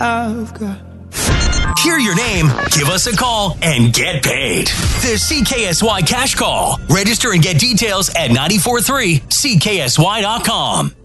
I've got. Hear your name, give us a call, and get paid. The CKSY Cash Call. Register and get details at 943CKSY.com.